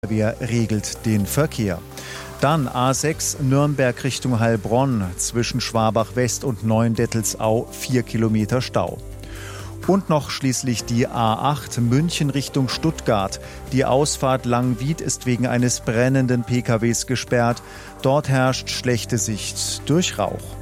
Wer regelt den Verkehr? Dann A6 Nürnberg Richtung Heilbronn, zwischen Schwabach West und Neuendettelsau 4 Kilometer Stau. Und noch schließlich die A8 München Richtung Stuttgart. Die Ausfahrt Langwied ist wegen eines brennenden PKWs gesperrt. Dort herrscht schlechte Sicht durch Rauch.